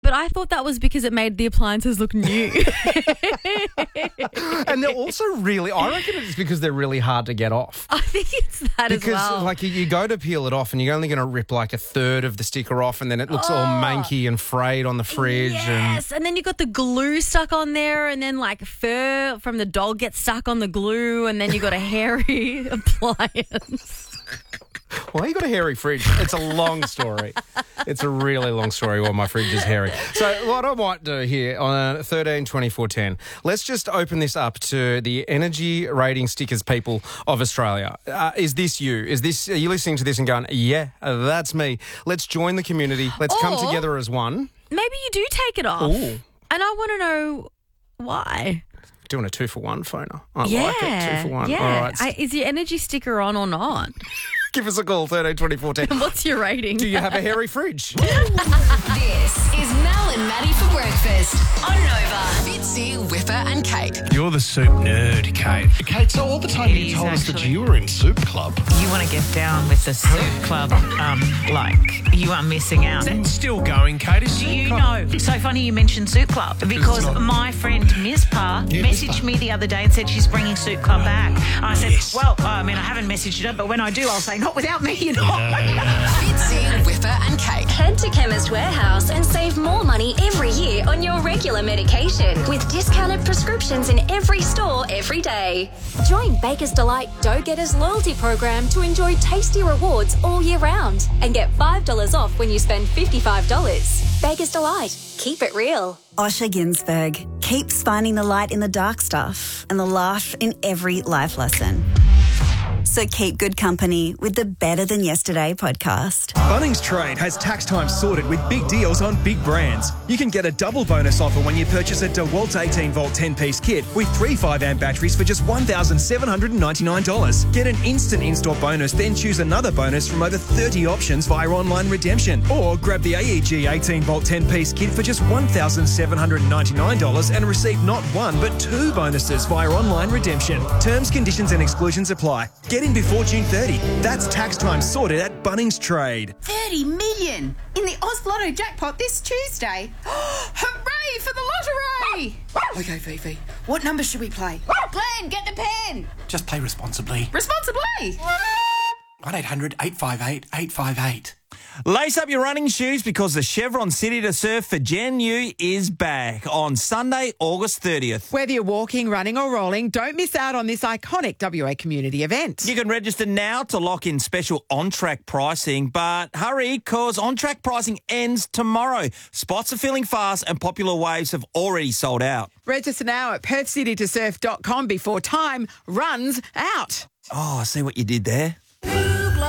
but I thought that was because it made the appliances look new. And they're also really, I reckon it's because they're really hard to get off. I think it's that as well. Because like you go to peel it off and you're only going to rip like a third of the sticker off and then it looks all manky and frayed on the fridge. Yes, and then you got the glue stuck on there and then like fur from the dog gets stuck on the glue and then you got a hairy appliance. Why you got a hairy fridge? It's a long story. It's a really long story why my fridge is hairy. So what I might do here on 13-24-10, let's just open this up to the energy rating stickers people of Australia. Is this you? Are you listening to this and going, yeah, that's me. Let's join the community. Let's come together as one. Maybe you do take it off. Ooh. And I want to know why. Doing a 2-for-1 phoner. I like it, 2-for-1. Yeah. All right. Is your energy sticker on or not? Give us a call, 13-24-10. What's your rating? Do you have a hairy fridge? This is Mel and Maddie for breakfast on Nova. Fitzy, Whipper and Kate. You're the soup nerd, Kate. Kate, so all the time you told us that you were in Soup Club. You want to get down with the Soup Club, like you are missing out. Is that still going, Kate? Is Do Soup you Club- know? So funny you mentioned Soup Club because my friend Mizpah messaged me the other day and said she's bringing Soup Club back. I said, well, I mean, I haven't messaged her, but when I do, I'll say, not without me, you know. Fitzy, Whipper and Kate. Head to Chemist Warehouse and save more money every year on your regular medication with discounted prescriptions in every store every day. Join Baker's Delight Dough Getters loyalty program to enjoy tasty rewards all year round and get $5 off when you spend $55. Baker's Delight. Keep it real. Osher Ginsberg keeps finding the light in the dark stuff and the laugh in every life lesson. So keep good company with the Better Than Yesterday podcast. Bunnings Trade has tax time sorted with big deals on big brands. You can get a double bonus offer when you purchase a DeWalt 18-volt 10-piece kit with 3 5-amp batteries for just $1,799. Get an instant in-store bonus, then choose another bonus from over 30 options via online redemption. Or grab the AEG 18-volt 10-piece kit for just $1,799 and receive not one but 2 bonuses via online redemption. Terms, conditions and exclusions apply. Get in before June 30. That's tax time sorted at Bunnings Trade. 30 million in the Oz Lotto jackpot this Tuesday. Hooray for the lottery! Okay, Fifi, what number should we play? Glenn, get the pen! Just play responsibly. Responsibly! 1-800-858-858. Lace up your running shoes because the Chevron City to Surf for Gen U is back on Sunday, August 30th. Whether you're walking, running or rolling, don't miss out on this iconic WA community event. You can register now to lock in special on-track pricing, but hurry because on-track pricing ends tomorrow. Spots are filling fast and popular waves have already sold out. Register now at perthcitytosurf.com before time runs out. Oh, I see what you did there.